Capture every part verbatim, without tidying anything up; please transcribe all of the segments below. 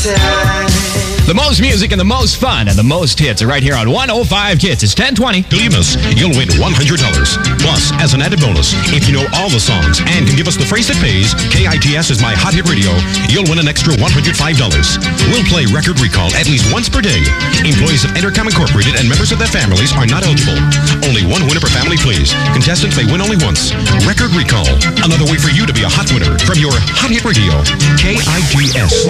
The most music and the most fun and the most hits are right here on one oh five Kids. It's ten twenty. Believe us, you'll win one hundred dollars. Plus, as an added bonus, if you know all the songs and can give us the phrase that pays, K I T S is my hot hit radio, you'll win an extra one hundred five dollars. We'll play Record Recall at least once per day. Employees of Entercom Incorporated and members of their families are not eligible. Only one winner per family, please. Contestants may win only once. Record Recall. Another way for you to be a hot winner from your hot hit radio, K I T S.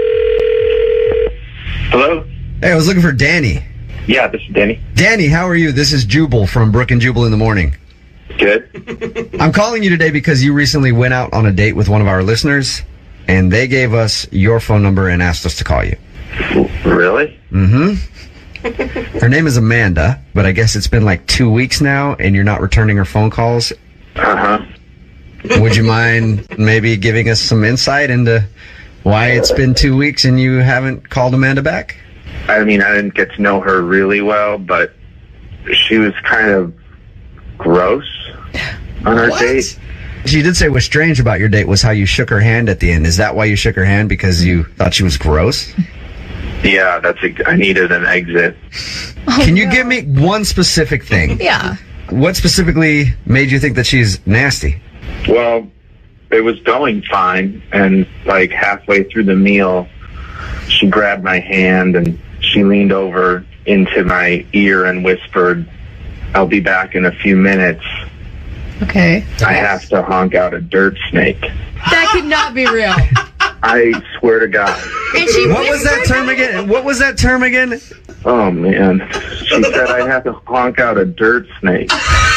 Hello? Hey, I was looking for Danny. Yeah, this is Danny. Danny, how are you? This is Jubal from Brook and Jubal in the Morning. Good. I'm calling you today because you recently went out on a date with one of our listeners, and they gave us your phone number and asked us to call you. Really? Mm-hmm. Her name is Amanda, but I guess it's been like two weeks now, and you're not returning her phone calls. Uh-huh. Would you mind maybe giving us some insight into why it's been two weeks and you haven't called Amanda back? I mean, I didn't get to know her really well, but she was kind of gross on our What? date. She did say what's strange about your date was how you shook her hand at the end. Is that why you shook her hand? Because you thought she was gross? Yeah, that's a, I needed an exit. Oh, Can you no. give me one specific thing? Yeah. What specifically made you think that she's nasty? Well, it was going fine, and like halfway through the meal, she grabbed my hand and she leaned over into my ear and whispered, "I'll be back in a few minutes. Okay. I have to honk out a dirt snake." That could not be real. I swear to God. And she What was that whispered term again? What was that term again? Oh, man. She said I have to honk out a dirt snake.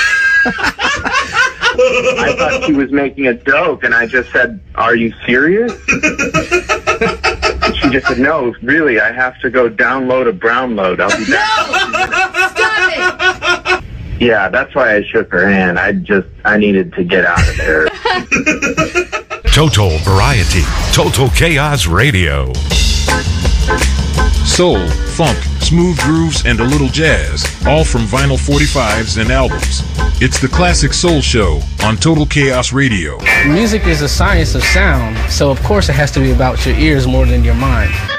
I thought she was making a joke, and I just said, "Are you serious?" And she just said, "No, really, I have to go download a Brownload. I'll be back." Stop it. Yeah, that's why I shook her hand. I just, I needed to get out of there. Total Variety. Total Chaos Radio. Soul, funk, smooth grooves, and a little jazz, all from vinyl forty-fives and albums. It's the Classic Soul Show on Total Chaos Radio. Music is a science of sound, so of course it has to be about your ears more than your mind.